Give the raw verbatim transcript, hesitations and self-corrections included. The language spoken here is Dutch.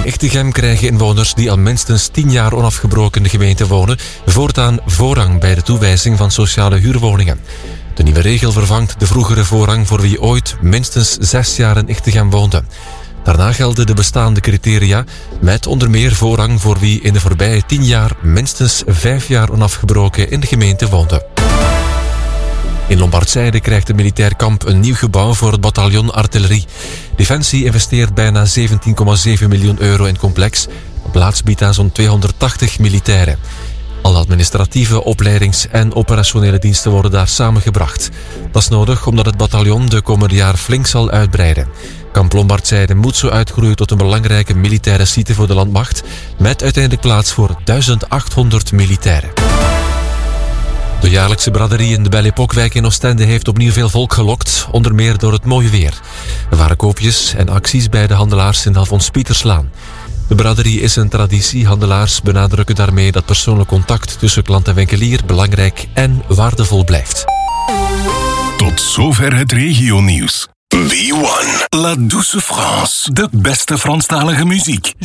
Echtegem krijgen inwoners die al minstens tien jaar onafgebroken in de gemeente wonen voortaan voorrang bij de toewijzing van sociale huurwoningen. De nieuwe regel vervangt de vroegere voorrang voor wie ooit minstens zes jaar in Echtegem woonde. Daarna gelden de bestaande criteria met onder meer voorrang voor wie in de voorbije tien jaar minstens vijf jaar onafgebroken in de gemeente woonde. In Lombardzijde krijgt het militair kamp een nieuw gebouw voor het bataljon artillerie. Defensie investeert bijna zeventien komma zeven miljoen euro in het complex. De plaats biedt aan zo'n tweehonderdtachtig militairen. Alle administratieve, opleidings- en operationele diensten worden daar samengebracht. Dat is nodig omdat het bataljon de komende jaar flink zal uitbreiden. Kamp Lombardzijde moet zo uitgroeien tot een belangrijke militaire site voor de landmacht, met uiteindelijk plaats voor duizend achthonderd militairen. De jaarlijkse braderie in de Belle Époque-wijk in Oostende heeft opnieuw veel volk gelokt, onder meer door het mooie weer. Er waren koopjes en acties bij de handelaars in de Alfons Pieterslaan. De braderie is een traditie. Handelaars benadrukken daarmee dat persoonlijk contact tussen klant en winkelier belangrijk en waardevol blijft. Tot zover het regionieuws. B one, La Douce France, de beste Franstalige muziek.